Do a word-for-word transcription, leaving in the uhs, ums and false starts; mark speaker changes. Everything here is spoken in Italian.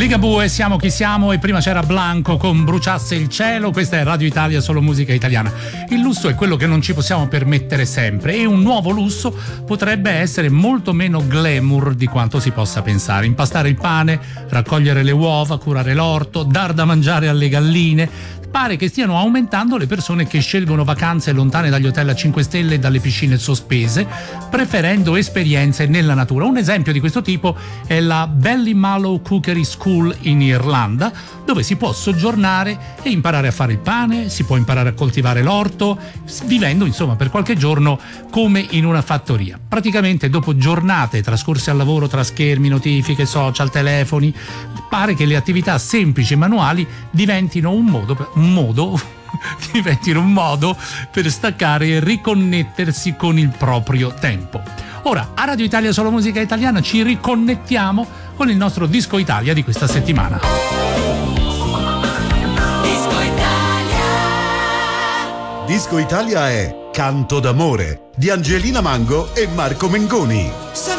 Speaker 1: Ligabue, siamo chi siamo, e prima c'era Blanco con Bruciasse il cielo. Questa è Radio Italia, solo musica italiana. Il lusso è quello che non ci possiamo permettere sempre, e un nuovo lusso potrebbe essere molto meno glamour di quanto si possa pensare. Impastare il pane, raccogliere le uova, curare l'orto, dar da mangiare alle galline. Pare che stiano aumentando le persone che scelgono vacanze lontane dagli hotel a cinque stelle e dalle piscine sospese, preferendo esperienze nella natura. Un esempio di questo tipo è la Ballymallow Cookery School in Irlanda, dove si può soggiornare e imparare a fare il pane, si può imparare a coltivare l'orto, vivendo insomma per qualche giorno come in una fattoria. Praticamente dopo giornate trascorse al lavoro tra schermi, notifiche, social, telefoni, pare che le attività semplici e manuali diventino un modo per un modo diventino un modo per staccare e riconnettersi con il proprio tempo. Ora, a Radio Italia Solo Musica Italiana ci riconnettiamo con il nostro Disco Italia di questa settimana.
Speaker 2: Disco Italia.
Speaker 3: Disco Italia è Canto d'amore di Angelina Mango e Marco Mengoni.